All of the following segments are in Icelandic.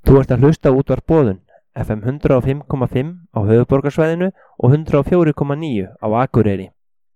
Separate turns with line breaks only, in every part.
Þú ert að hlusta á Útvarp Boðun, FM 105,5 á höfuðborgarsvæðinu og 104,9 á Akureyri.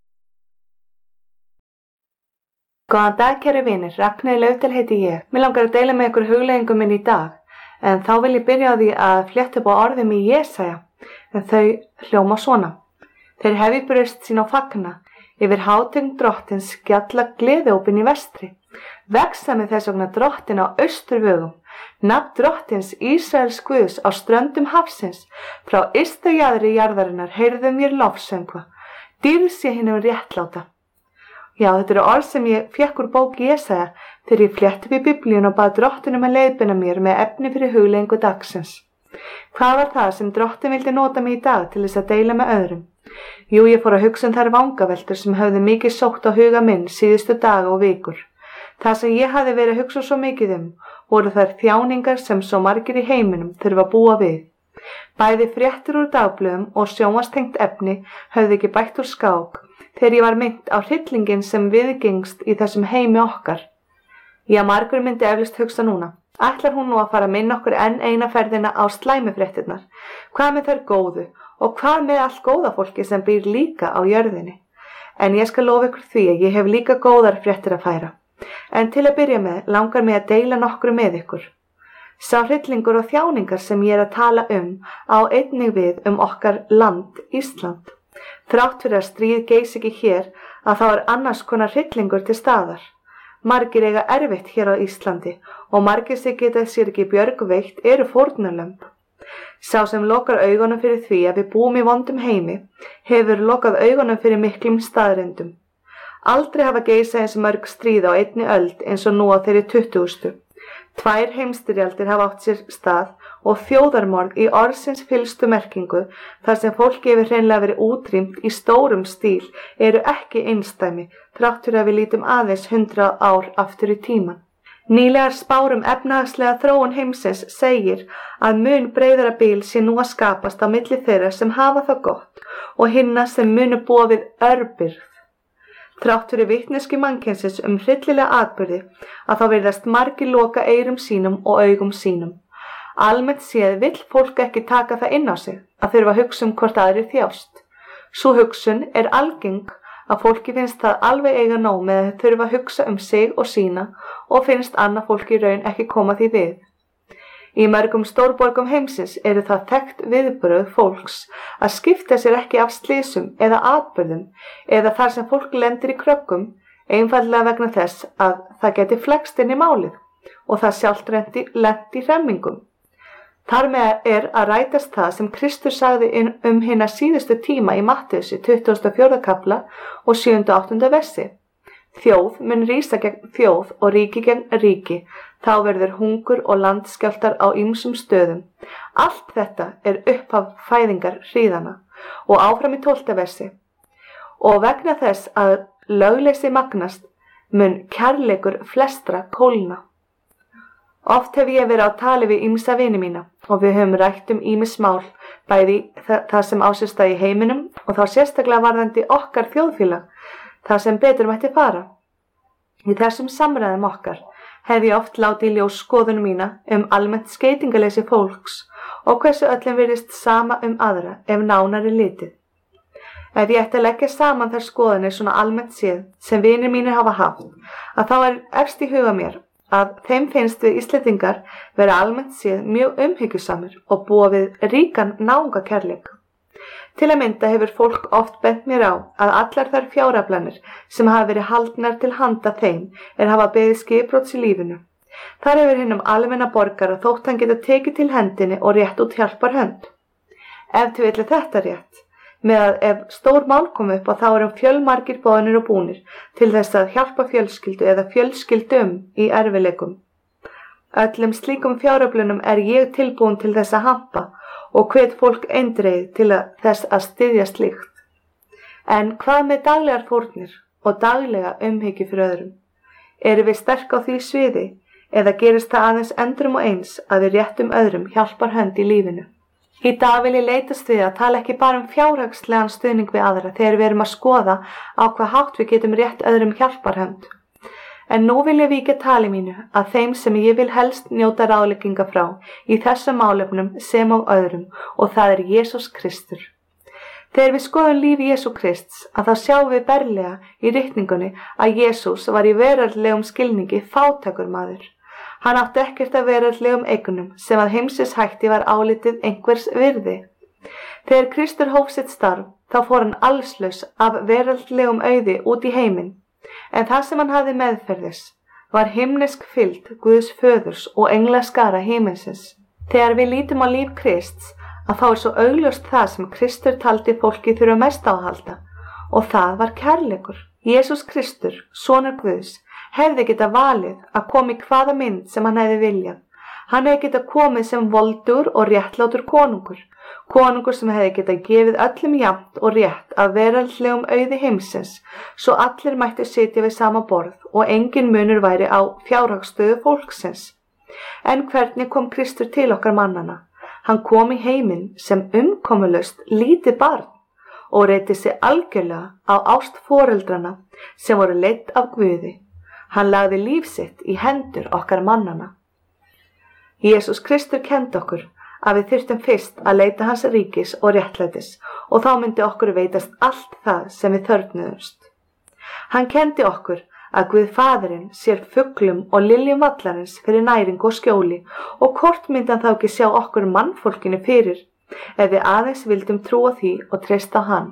Góðan dag, kæru vinir, Ragnheiður Laufdal heiti ég. Mig langar að deila með ykkur hugleiðingum minn í dag, en þá vil ég byrja á því að flétta upp á orðum í Jesaja, en þau hljóma svona. Þeir hefi brjóst sín á fagna, yfir hátign drottins gjalla gleðiópin í vestri. Veksa með þess vegna drottin á austurvögum, nafn drottins Ísraels Guðs á ströndum hafsins, frá ysta jaðri jarðarinnar heyrðu mér lofsöngva, dýrð sé hinum réttláta. Já, þetta eru orð sem ég fékk úr bók Jesaja þegar ég flétti upp í Biblíun og bað drottinum að leiðbeina mér með efni fyrir hugleiðingu dagsins. Hvað var það sem drottin vildi nota mig í dag til þess að deila með öðrum? Jú, ég fór að hugsa þær vangaveltur sem höfðu mikið sótt á huga minn síðustu daga og vikur. Það sem ég hafði verið að hugsa svo mikið voru þær þjáningar sem svo margir í heiminum þurfa að búa við. Bæði fréttir úr dagblöðum og sjónvarpstengt efni höfðu ekki bætt úr skák þegar ég var minnt á hryllinginn sem viðgengst í þessum heimi okkar. Já, margur myndi eflaust hugsa núna. Ætlar hún nú að fara að minna okkur enn eina ferðina á slæmufréttirnar? Hvað með þær góðu og hvað með allt góða fólki sem býr líka á jörðinni? En ég skal lofa ykkur því að ég hef líka góðar fréttir að færa. En til að byrja með langar mig að deila nokkru með ykkur. Sá hryllingur og þjáningar sem ég er að tala á einnig við okkar land, Ísland. Þrátt fyrir að stríð geys ekki hér að þá annars konar hryllingur til staðar. Margir eiga erfitt hér á Íslandi og margir sem geta sér ekki björgveitt eru fórnarlömb. Sá sem lokar augunum fyrir því að við búum í vondum heimi hefur lokað augunum fyrir miklum staðreyndum. Aldrei hafa geisað eins mörg stríð á einni öld eins og nú á þeirri 20. 2 heimsstyrjaldir hafa átt sér stað og þjóðarmorð í orðsins fyllstu merkingu þar sem fólki hefur hreinlega verið útrýmt í stórum stíl eru ekki einsdæmi þrátt fyrir að við lítum aðeins 100 ár aftur í tíman. Nýlegar spár efnahagslega þróun heimsins segir að mun breiðara bil sé nú að skapast á milli þeirra sem hafa það gott og hinna sem munu búa við örbirgð. Þrátt fyrir vitneskju mannkynsins hryllilega atburði að þá virðast margir loka eyrum sínum og augum sínum. Almennt séð vill fólk ekki taka það inn á sig að þurfa að hugsa hvort aðrir þjást. Sú hugsun algeng að fólki finnst það alveg eiga nóg með að þurfa að hugsa sig og sína og finnst annað fólki í raun ekki koma því við. Í mörgum stórborgum heimsins eru það þekkt viðbrögð fólks að skipta sér ekki af slysum eða atburðum eða þar sem fólk lendir í kröggum einfaldlega vegna þess að það geti flækst inn í málið og það sjálft lent í hremmingum. Þar með að rætast það sem Kristur sagði hina síðustu tíma í Mattheusi 24. kafla og 7. og 8. versi. Þjóð mun rísa gegn þjóð og ríki gegn ríki, þá verður hungur og landskjálftar á ýmsum stöðum. Allt þetta upphaf fæðingar hríðana og áfram í 12. versi. Og vegna þess að lögleysi magnast mun kærleikur flestra kólna. Oft hef ég verið á tali við ýmsa vini mína og við höfum rætt ýmis mál, bæði það sem á sér stað í heiminum og þá sérstaklega varðandi okkar þjóðfélag, það sem betur mætti fara. Í þessum samræðum okkar hef ég oft látið í ljós skoðun mína almennt skeytingaleysi fólks og hversu öllum virðist sama aðra ef nánar litið. Ef ég ætti að leggja saman þær skoðanir svona almennt séð sem vinir mínir hafa haft, að þá efst í huga mér að þeim finnst við Íslendingar vera almennt séð mjög umhyggjusamir og búa við ríkan náungakærleik. Til að mynda hefur fólk oft bent mér á að allar þær fjáraflanir sem hafa verið haldnar til handa þeim hafa beðið skipbrots í lífinu. Þar hefur hinum almenna borgara þótt hann geta tekið til hendinni og rétt út hjálpar hönd. Ef til vilja þetta rétt, með að ef stór mál kom upp og þá fjölmargir boðnir og búnir til þess að hjálpa fjölskyldu eða fjölskyldum í erfiðleikum. Öllum slíkum fjáraflunum ég tilbúin til þess að hampa og hvet fólk eindregið til þess að styðja slíkt. En hvað með daglegar fórnir og daglega umhyggju fyrir öðrum? Erum við sterk á því sviði eða gerist það aðeins endrum og eins að við réttum öðrum hjálpar hönd í lífinu? Í dag vil ég leitast við að tala ekki bara fjárhagslegan stuðning við aðra þegar við erum að skoða á hvað hátt við getum rétt öðrum hjálpar hönd. En nú vil ég víkja tali mínu að þeim sem ég vil helst njóta ráðlegginga frá í þessum málefnum sem og öðrum, og það er Jesús Kristur. Þegar við skoðum líf Jesú Krists að þá sjáum við berlega í ritningunni að Jesús var í veraldlegum skilningi fátækur maður. Hann átti ekkert af veraldlegum eignum sem að heimsins hætti var álitið einhvers virði. Þegar Kristur hóf sitt starf þá fór hann allslaus af veraldlegum auði út í heiminn, en það sem hann hafði meðferðis var himnesk fylgd Guðs föðurs og englaskara himinsins. Þegar við lítum á líf Krists að þá er svo augljóst það sem Kristur taldi fólki þurfa mest á að halda, og það var kærleikur. Jesús Kristur, sonur Guðs, hefði getað valið að koma í hvaða mynd sem hann hefði viljað. Hann hefði getað komið sem voldur og réttlátur konungur sem hefði getað gefið öllum jafnt og rétt af veraldlegum auði heimsins, svo allir mættu sitja við sama borð og engin munur væri á fjárhagsstöðu fólksins. En hvernig kom Kristur til okkar mannana? Hann kom í heiminn sem umkomulaust lítið barn og reiddi sig algjörlega á ást foreldrana sem voru leidd af Guði. Hann lagði líf sitt í hendur okkar mannana. Jesús Kristur kenndi okkur að við þyrftum fyrst að leita hans ríkis og réttlætis, og þá myndi okkur veitast allt það sem við þörfnuðumst. Hann kenndi okkur að Guð Faðirinn sér fuglum og liljum vallarins fyrir næringu og skjóli, og hvort myndi hann þá ekki sjá okkur mannfólkinu fyrir ef við aðeins vildum trúa því og treysta á hann.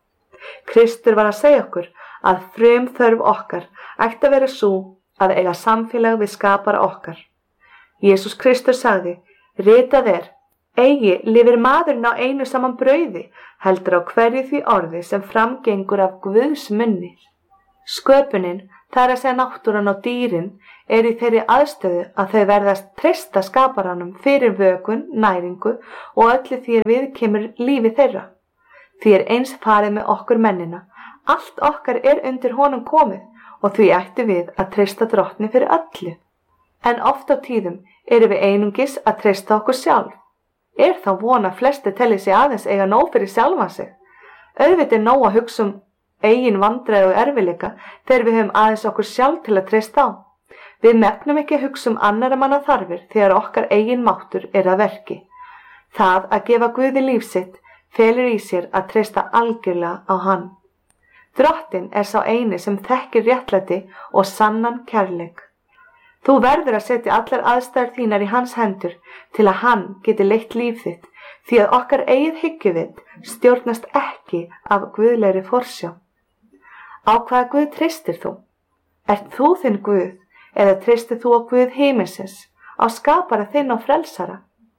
Kristur var að segja okkur að frumþörf okkar ætti að vera sú að eiga samfélag við skapara okkar. Jesús Kristur sagði: ritað er, eigi lifir maðurinn á einu saman brauði, heldur á hverju því orði sem framgengur af Guðs munni. Sköpunin, það er að segja náttúran og dýrin, er í þeirri aðstöðu að þau verðast treysta skaparanum fyrir vökun, næringu og öllu því viðkemur lífi þeirra. Því er eins farið með okkur mennina. Allt okkar er undir honum komið og því ættu við að treysta Drottni fyrir öllu. En oft á tíðum erum við einungis að treysta okkur sjálf. Er þá von að flesti telli sig aðeins eiga nóg fyrir sjálfan sig? Auðvitað er nóg að hugsa eigin vandræði og erfiðleika þegar við höfum aðeins okkur sjálf til að treysta á. Við megnum ekki að hugsa annarra manna þarfir þegar okkar eigin máttur er að verki. Það að gefa Guði líf sitt felur í sér að treysta algjörlega á hann. Drottinn er sá eini sem þekkir réttlæti og sannan kærleik. Þú verður að setja allar aðstæður þínar í hans hendur til að hann geti leitt líf þitt, því að okkar eigið hyggjuvit stjórnast ekki af guðlegri forsjá. Á hvaða Guð treystir þú? Ert þú þinn Guð eða treystir þú á Guð himinsins, á skapara þinn og frelsara?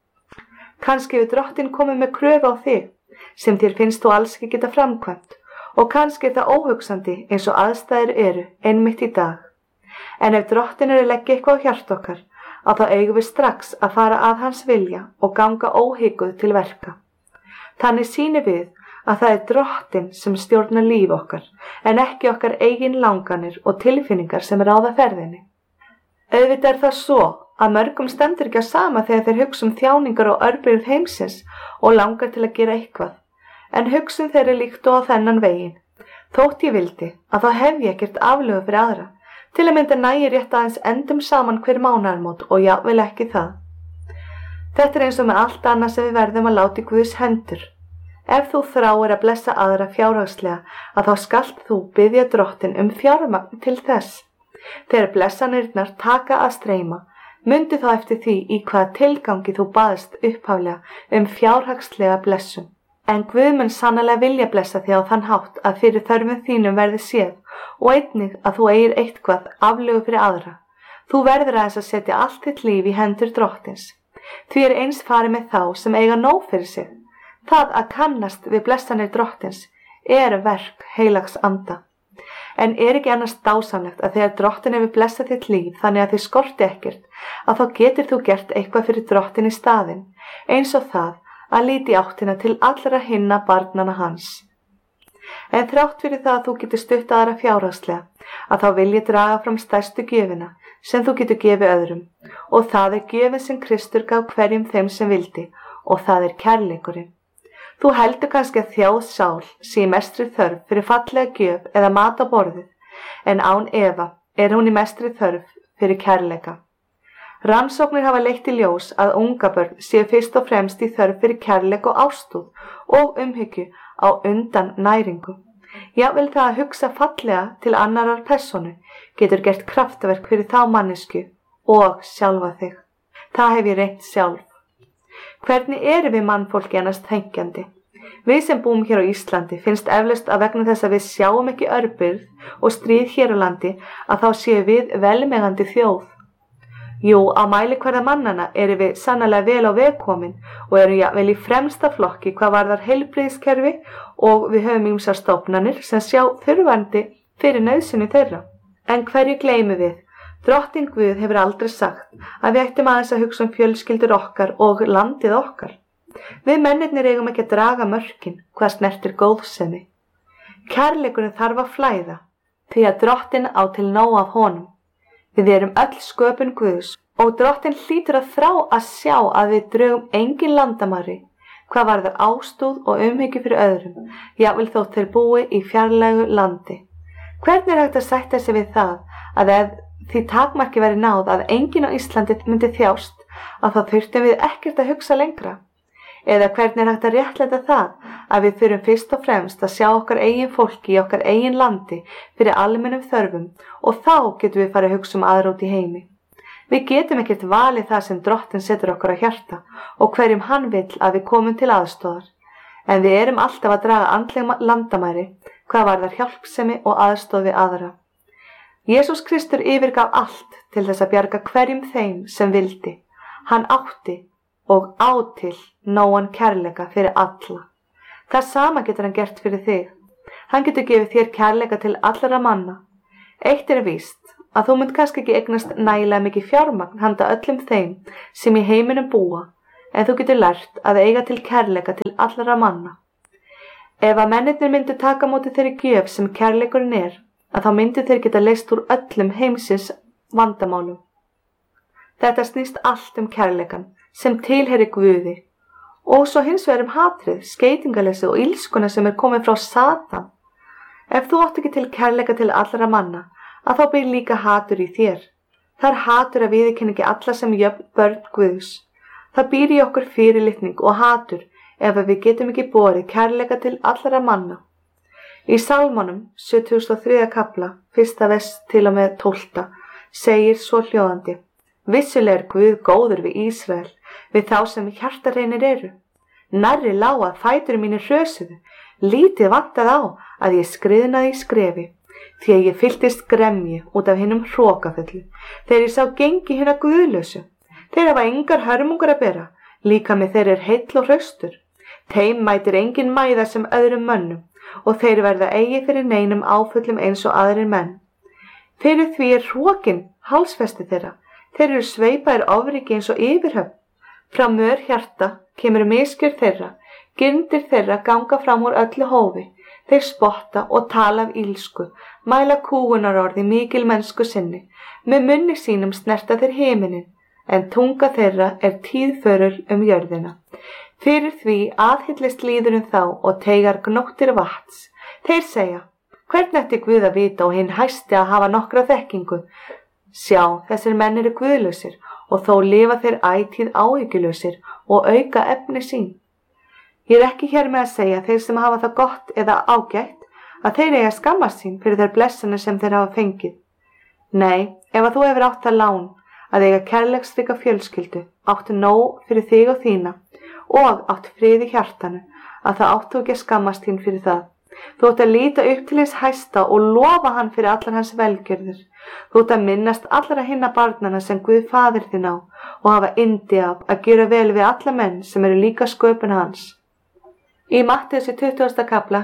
Kannski við Drottinn komið með kröfu á þig sem þér finnst þú alls ekki geta framkvæmt, og kannski er það óhugsandi eins og aðstæður eru einmitt í dag. En ef Drottinn er að leggja eitthvað á hjart okkar, að þá eigum við strax að fara að hans vilja og ganga óhygguð til verka. Þannig sýnir við að það er Drottinn sem stjórnar líf okkar, en ekki okkar eigin langanir og tilfinningar sem ráða ferðinni. Auðvitað er það svo að mörgum stendur ekki á sama þegar þeir hugsa þjáningar og örbirgð heimsins og langar til að gera eitthvað, en hugsun þeirra líkt og á þennan veginn. Þótt ég vildi að þá hef ég ekkert aflögu fyrir aðra, til að mynda nægir rétt aðeins endum saman hver mánaðarmót og jafnvel ekki það. Þetta er eins og með allt annað sem við verðum að láta í Guðs hendur. Ef þú þráir að blessa aðra fjárhagslega, að þá skalt þú biðja Drottinn fjármagn til þess. Þegar blessanirnar taka að streyma, mundu þá eftir því í hvaða tilgangi þú baðst upphaflega fjárhagslega blessun. En Guð mun sannarlega vilja blessa þig á þann hátt að fyrir þörfum þínum verði séð og einnig að þú eigir eitthvað aflögu fyrir aðra. Þú verður aðeins að setja allt þitt líf í hendur Drottins. Því er eins farið með þá sem eiga nóg fyrir sig. Það að kannast við blessanir Drottins er verk heilags anda. En er ekki annars dásamlegt að þegar Drottinn hefur blessað þitt líf þannig að þið skorti ekkert, að þá getur þú gert eitthvað fyrir Drottinn í staðinn, eins og það að líti áttina til allra hinna barnana hans. En þrátt fyrir það að þú getur stutt aðra fjárhagslega, að þá vil ég draga fram stærstu gjöfina sem þú getur gefið öðrum, og það er gjöfin sem Kristur gaf hverjum þeim sem vildi, og það er kærleikurinn. Þú heldur kannski að þjáð sál sé mestri þörf fyrir fallega gjöf eða mat á borðið, en án efa er hún í mestri þörf fyrir kærleika. Rannsóknir hafa leitt í ljós að ungabörn séu fyrst og fremst í þörf fyrir kærleik og ástúð og umhyggju á undan næringu. Jafnvel það að hugsa fallega til annarar persónu getur gert kraftaverk fyrir þá mannesku og sjálfa þig. Það hef ég reynt sjálf. Hvernig erum við mannfólki annars þenkjandi? Við sem búum hér á Íslandi finnst eflaust að vegna þess að við sjáum ekki örbirgð og stríð hér á landi að þá séum við velmegandi þjóð. Jú, á mælikvarða mannana erum við sannarlega vel á veg komin og erum jafnvel í fremsta flokki hvað varðar heilbrigðiskerfi og við höfum ýmsar stofnanir sem sjá þurfandi fyrir nauðsynni þeirra. En hverju gleymum við? Drottinn Guð hefur aldrei sagt að við ættum aðeins að hugsa fjölskyldur okkar og landið okkar. Við mennirnir eigum ekki að draga mörkin hvað snertir góðsemi. Kærleikurinn þarf að flæða því að Drottinn á til nóg af honum. Við erum öll sköpun Guðs og Drottinn hlýtur að þrá að sjá að við drögum engin landamæri hvað varðar ástúð og umhyggju fyrir öðrum, jafnvel þótt þeir búi í fjarlægu landi. Hvernig hægt að sætta sig við það að ef því takmarki væri náð að enginn á Íslandi myndi þjást að þá þurftum við ekkert að hugsa lengra? Eða hvernig hægt að réttlæta það að við þurfum fyrst og fremst að sjá okkar eigin fólki í okkar eigin landi fyrir almennum þörfum og þá getum við farið að hugsa aðra út í heimi. Við getum ekkert valið það sem Drottinn setur okkur á hjarta og hverjum hann vill að við komum til aðstoðar. En við erum alltaf að draga andleg landamæri hvað varðar hjálpsemi og aðstoð við aðra. Jesús Kristur yfirgaf allt til þess að bjarga hverjum þeim sem vildi. Hann átti og á til nógan kærleika fyrir alla. Það sama getur hann gert fyrir þig. Hann getur gefið þér kærleika til allra manna. Eitt er víst að þú munt kannski ekki eignast nægilega mikið fjármagn handa öllum þeim sem í heiminum búa, en þú getur lært að eiga til kærleika til allra manna. Ef að mennirnir myndu taka móti þeirri gjöf sem kærleikurinn er, að þá myndu þeir geta leyst úr öllum heimsins vandamálum. Þetta snýst allt kærleikan sem tilheyrir Guði og svo hins vegar hatrið, skeytingaleysi og ilskuna sem er komið frá Satan. Ef þú átt ekki til kærleika til allra manna, að þá býr líka hatur í þér. Það er hatur að viðurkenna ekki alla sem jöfn börn Guðs. Það býr í okkur fyrirlitning og hatur ef við getum ekki borið kærleika til allra manna. Í Sálmunum 73. kafla, 1. vers til og með 12, segir svo hljóðandi: Vissulega er Guð góður við Ísrael, við þá sem hjartareinir eru. Nærri lá að fætur mínir hrösuðu, lítið vantað á að ég skriðnaði í skrefi, því að ég fylltist gremju út af hinum hrokafullu, þegar ég sá gengi hinna guðlausu. Þeir hafa engar hörmungur að bera, líka með þeir er heill og hraustur. Þeim mætir engin mæða sem öðrum mönnum, og þeir verða eigi fyrir neinum áfullum eins og aðrir menn. Fyrir því er hrokin hálsfesti þeirra. Þeir eru sveipaðir ofriki eins og yfirhöfn. Frá mör hjarta kemur misgjörð þeirra, gyrndir þeirra ganga fram úr öllu hófi. Þeir spotta og tala af ílsku, mæla kúgunarorði mikil mennsku sinni. Með munni sínum snerta þeir himinin, en tunga þeirra er tíðförul jörðina. Fyrir því aðhyllist líðurinn þá og teigar gnóttir vatns. Þeir segja: Hvernig ætti Guð að vita og hinn hæsti að hafa nokkra þekkingu? Sjá, þessir menn eru guðlausir og þó lifa þeir ætíð áhyggjulausir og auka efni sín. Ég er ekki hér með að segja þeir sem hafa það gott eða ágætt að þeir eiga skammast sín fyrir þær blessanir sem þeir hafa fengið. Nei, ef að þú hefur átt að lán að eiga kærleiksríka fjölskyldu, áttu nóg fyrir þig og þína og áttu frið í hjartanu, að það áttu ekki að skammast þín fyrir það. Þú átt að líta upp til hins hæsta og lofa hann fyrir allar hans velgjörðir. Þú átt að minnast allra hinna barnana sem Guð faðir þinn á og hafa yndi af að gera vel við alla menn sem eru líka sköpun hans. Í Mattheusar 20. kafla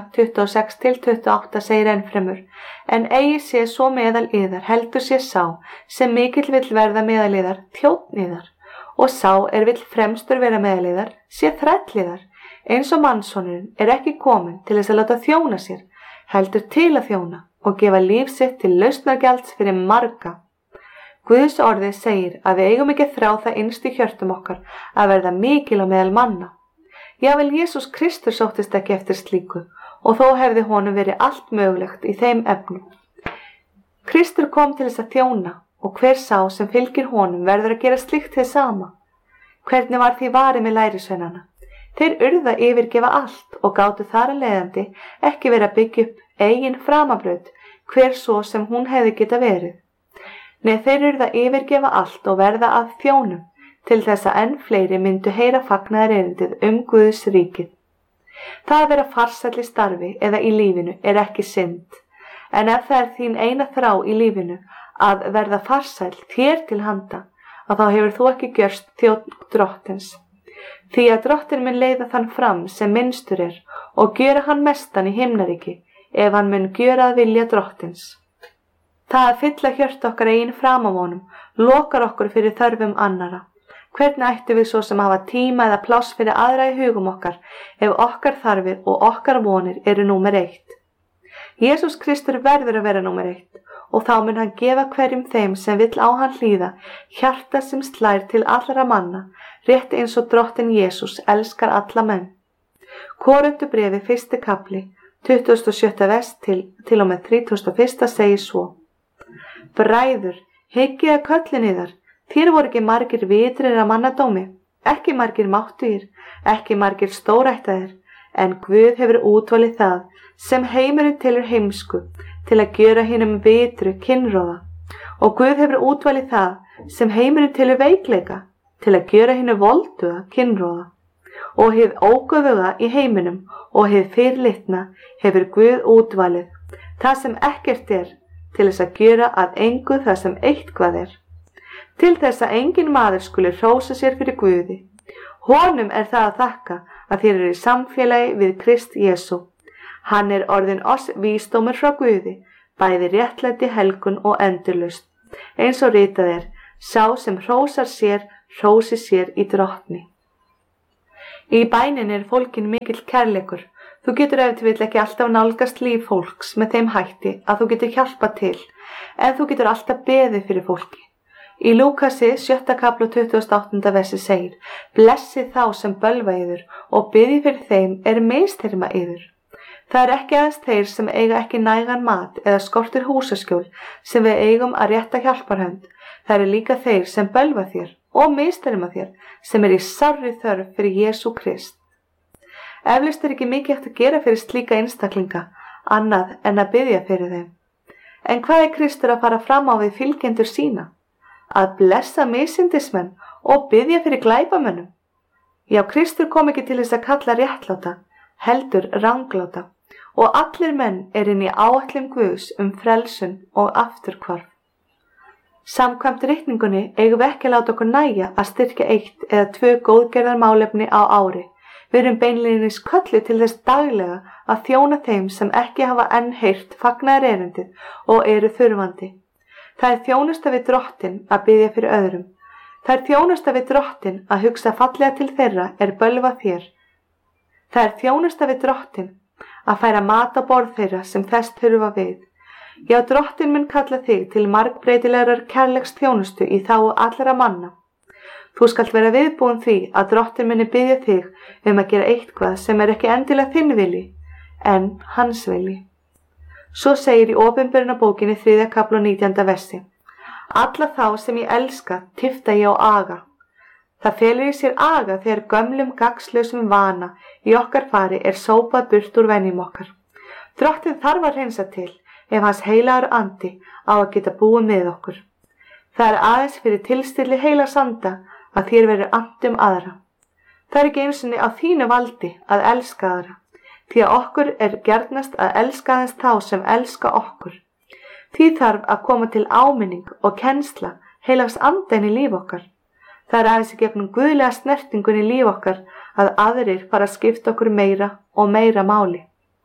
26-28 segir ennfremur: En eigi sé svo meðal yðar heldur sé sá sem mikill vill verða meðal yðar þjónn yðar, og sá vill fremstur vera meðal yðar sé þræll yðar. Eins og mannssonurinn er ekki kominn til þess að láta þjóna sér, heldur til að þjóna og gefa líf sitt til lausnargjalds fyrir marga. Guðs orðið segir að við eigum ekki að þrá það innst í hjörtum okkar að verða mikil á meðal manna. Jafnvel Jesús Kristur sóttist ekki eftir slíku og þó hefði honum verið allt mögulegt í þeim efnum. Kristur kom til þess að þjóna og hver sá sem fylgir honum verður að gera slíkt hið sama. Hvernig var því varið með lærisveinana? Þeir urðu að yfirgefa allt og gátu þar að leiðandi ekki verið að byggja upp eigin framabraut hver svo sem hún hefði geta verið. Nei, þeir urðu að yfirgefa allt og verða að þjónum til þess að enn fleiri myndu heyra fagnaðarerindið Guðs ríkið. Það að vera farsæll í starfi eða í lífinu er ekki synd, en ef það er þín eina þrá í lífinu að verða farsæll þér til handa, að þá hefur þú ekki gjörst þjónn drottins. Því að drottin mun leiða þann fram sem minnstur er og gjöra hann mestan í himnaríki ef hann mun gjöra að vilja drottins. Það að fylla hjört okkar eigin framávonum lokar okkur fyrir þörfum annara. Hvernig ættu við svo sem hafa tíma eða pláss fyrir aðra í hugum okkar ef okkar þarfir og okkar vonir eru númer 1? Jesús Kristur verður að vera númer 1 og þá mun hann gefa hverjum þeim sem vill á hann hlýða hjarta sem slær til allra manna, rétt eins og drottinn Jesús elskar alla menn. Korintubréfi 1. kapli, 27. vers til og með 31. segir svo: Bræður, hyggið að köllin yðar, þér voru ekki margir vitrir að mannadómi, ekki margir máttugir, ekki margir stórættaðir, en Guð hefur útvalið það sem heimurinn telur heimsku til að gjöra hinum vitru kynróða, og Guð hefur útvalið það sem heimurinn telur veikleika til að gjöra hinu volduga kynróða, og hið ógöfuga í heiminum og hið fyrirlitna hefur Guð útvalið, það sem ekkert er, til þess að gjöra að engu það sem eitthvað er, til þess að engin maður skuli hrósa sér fyrir Guði. Honum er það að þakka að þér eru í samfélagi við Krist Jesú. Hann er orðinn oss vísdómur frá Guði, bæði réttlæti, helgun og endurlausn. Eins og ritað er: sá sem hrósar sér, hrósi sér í drottni. Í bæninni er fólkin mikill kærleikur. Þú getur ef til vill ekki alltaf nálgast líf fólks með þeim hætti að þú getur hjálpað til, en þú getur alltaf beðið fyrir fólki. Í Lúkasi 7. kapla 28. versi segir: Blessið þá sem bölva yður og biðið fyrir þeim er misþyrma yður. Það er ekki aðeins þeir sem eiga ekki nægan mat eða skortir húsaskjól sem við eigum að rétta hjálparhönd. Það eru líka þeir sem bölva þér og misþyrma þér sem er í sárri þörf fyrir Jesú Krist. Eflaust er ekki mikið hægt að gera fyrir slíka einstaklinga, annað en að biðja fyrir þeim. En hvað er Kristur að fara fram á við fylgjendur sína? Að blessa misyndismenn og biðja fyrir glæpamönnum? Já, Kristur kom ekki til þess að kalla réttláta, heldur rangláta, og allir menn er inn í áætlun Guðs frelsun og afturhvarf. Samkvæmt ritningunni eigum við ekki að láta okkur nægja að styrkja 1 eða 2 góðgerðarmálefni á ári. Við erum beinlínis kölluð til þess daglega að þjóna þeim sem ekki hafa enn heyrt fagnaðarerindið og eru þurfandi. Það er þjónusta við drottinn að biðja fyrir öðrum. Það er þjónusta við drottinn að hugsa fallega til þeirra er bölva þér. Það er þjónusta við drottinn að færa mat á borð þeirra sem þess þurfa við. Já, drottinn mun kalla þig til margbreytilegar kærleiks þjónustu í þágu allra manna. Þú skalt vera viðbúin því að drottinn muni biðja þig að gera eitthvað sem er ekki endilega þinn vilji, en hans vilji. Svo segir í Opinberunarbókinni 3. kapla 19. versi: Alla þá sem ég elska tifta ég á aga. Það felur í sér aga þegar gömlum gagnslausum vana í okkar fari er sópað burt úr venjum okkar. Drottinn þarf að hreinsa til ef hans heilagur andi á að geta búið með okkur. Það er aðeins fyrir tilstilli heilags anda að þér verður annt aðra. Það er ekki einu sinni á þínu valdi að elska aðra, því að okkur er gjarnast að elska aðeins þá sem elska okkur. Því þarf að koma til áminning og kennsla heilags anda inn í líf okkar. Það er aðeins í gegnum guðlega snertingun í líf okkar að aðrir fara að skipta okkur meira og meira máli.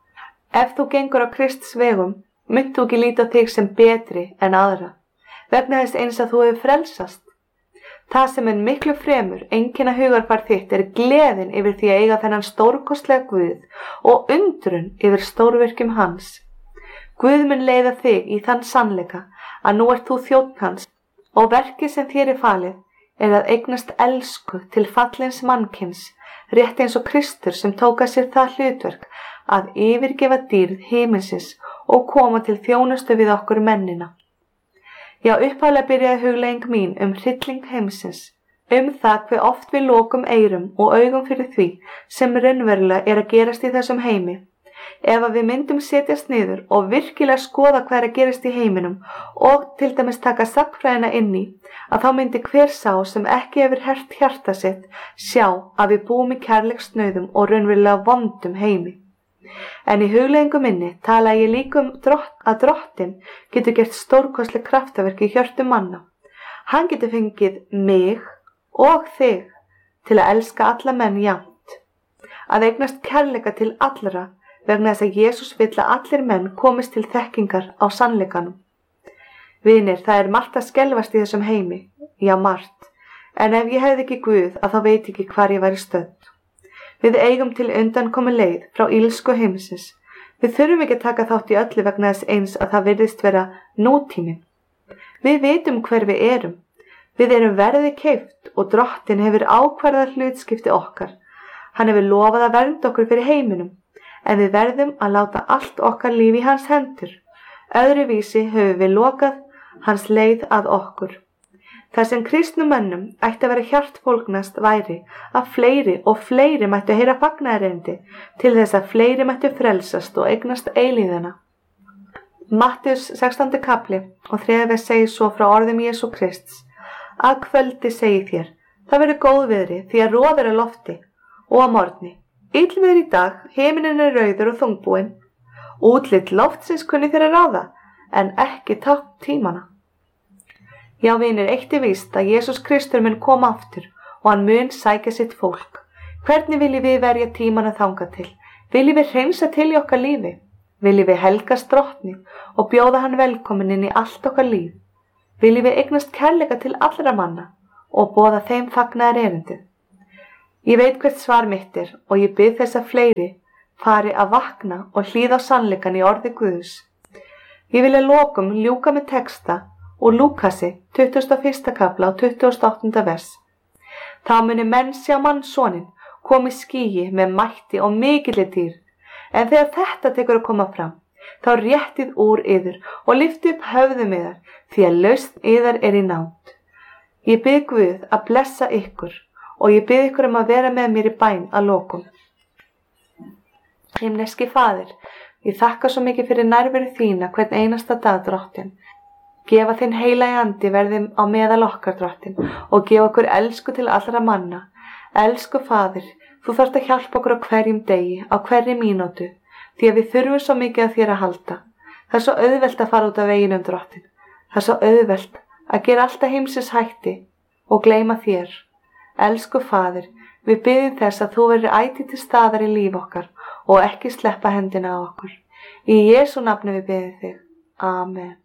Ef þú gengur á Krists vegum, munt þú ekki líta þig sem betri en aðra, vegna þess eins að þú hefur frelsast. Það sem er miklu fremur einkenna hugarfar þitt er gleðin yfir því að eiga þennan stórkostlega Guð og undrun yfir stórvirkjum hans. Guð mun leiða þig í þann sannleika að nú ert þú þjónn hans og verkið sem þér er falið er að eignast elsku til fallins mannkyns, rétt eins og Kristur sem tók að sér það hlutverk að yfirgefa dýrð himinsins og koma til þjónustu við okkur mennina. Já, upphaflega byrjaði hugleiðing mín hrylling heimsins, það hve oft við lokum eyrum og augum fyrir því sem raunverulega að gerast í þessum heimi. Ef að við myndum setjast niður og virkilega skoða hvað að gerast í heiminum og til dæmis taka sagnfræðina inn í, að þá myndi hver sá sem ekki hefur hert hjarta sitt sjá að við búum í kærleiksnauðum og raunverulega vondum heimi. En í hugleiðingu minni tala ég líka að Drottinn getur gert stórkostleg kraftaverk í hjörtum manna. Hann getur fengið mig og þig til að elska alla menn jafnt, að eignast kærleika til allra vegna þess að Jesús vill að allir menn komist til þekkingar á sannleikanum. Vinir, það margt að skelfast í þessum heimi, já margt, en ef ég hefði ekki Guð að þá veit ekki hvar ég væri stödd. Við eigum til undankomu leið frá illsku heimsins. Við þurfum ekki að taka þátt í öllu vegna þess eins að það virðist vera nútíminn. Við vitum hver við erum. Við erum verði keypt og Drottinn hefur ákvarðað hlutskipti okkar. Hann hefur lofað að vernda okkur fyrir heiminum, en við verðum að láta allt okkar líf í hans hendur. Öðruvísi höfum við lokað hans leið að okkur. Það sem kristnum mönnum ætti að vera hjartbólgnast væri að fleiri og fleiri mættu heyra fagnaðarerindi til þess að fleiri mættu frelsast og eignast eilíðina. Mattheus 16. kapli og 3. vers segir svo frá orðum Jesú Krists: Að kvöldi segi þér, það verður góðviðri því að roðir á lofti, og að morgni illviðri í dag, himinin rauður og þungbúinn. Útlit loftsins kunni þér að ráða, en ekki tákn tímana. Já, vinir, eitt víst að Jesús Kristur mun koma aftur og hann mun sækja sitt fólk. Hvernig viljum við verja tímana þangað til? Viljum við hreinsa til í okkar lífi? Viljum við helgast Drottni og bjóða hann velkomin inn í allt okkar líf? Viljum við eignast kærleika til allra manna og boða þeim fagnaðarerindi? Ég veit hvert svar mitt og ég bið þess að fleiri fari að vakna og hlýða á sannleikann í orði Guðs. Ég vil að lokum ljúka með texta og Lúkasi 21. kapla og 28. vers. Þá muni menn sjá mannssoninn koma í skýi með mætti og mikilli dýr, en þegar þetta tekur að koma fram, þá réttið úr yður og lyftið upp höfðum yðar, því að lausn yðar í nánd. Ég bið Guð að blessa ykkur og ég bið ykkur að vera með mér í bæn að lokum. Himneski Faðir, ég þakka svo mikið fyrir nærveru þína hvern einasta dag, Drottinn. Gefa þinn heilagi andi verði á meðal okkar, Drottinn, og gefa okkur elsku til allra manna. Elsku Faðir, þú þarft að hjálpa okkur á hverjum degi, á hverri mínútu, því að við þurfum svo mikið að þér að halda. Það svo auðvelt að fara út af veginum, Drottinn. Það svo auðvelt að gera alltaf heimsins hætti og gleyma þér. Elsku Faðir, við biðjum þess að þú verður ætíð til staðar í líf okkar og ekki sleppa hendina á okkur. Í Jesú nafni við biðjum þig. Amen.